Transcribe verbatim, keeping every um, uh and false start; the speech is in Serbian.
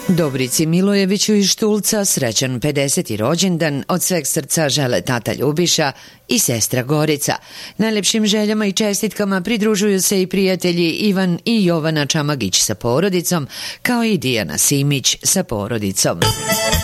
Dobrici Milojeviću iz Štulca srećan pedeseti rođendan od sveg srca žele tata Ljubiša i sestra Gorica. Najlepšim željama i čestitkama pridružuju se i prijatelji Ivan i Jovana Čamagić sa porodicom, kao i Dijana Simić sa porodicom.